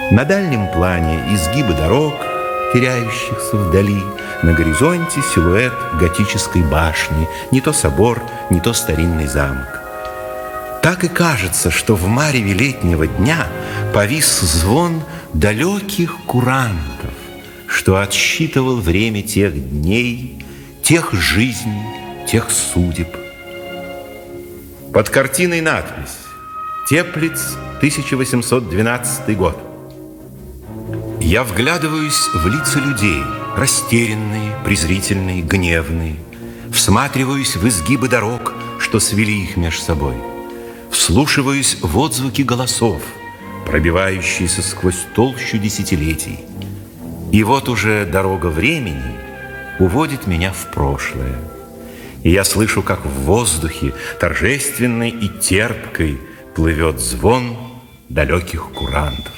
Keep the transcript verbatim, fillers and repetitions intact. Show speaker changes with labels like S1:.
S1: На дальнем плане изгибы дорог, теряющихся вдали. На горизонте силуэт готической башни, не то собор, не то старинный замок. Так и кажется, что в мареве летнего дня повис звон далеких курантов, что отсчитывал время тех дней, тех жизней, тех судеб. Под картиной надпись: Теплиц, тысяча восемьсот двенадцатый год. Я вглядываюсь в лица людей, растерянные, презрительные, гневные, всматриваюсь в изгибы дорог, что свели их меж собой, вслушиваюсь в отзвуки голосов, пробивающиеся сквозь толщу десятилетий. И вот уже дорога времени уводит меня в прошлое. И я слышу, как в воздухе торжественной и терпкой плывет звон далеких курантов.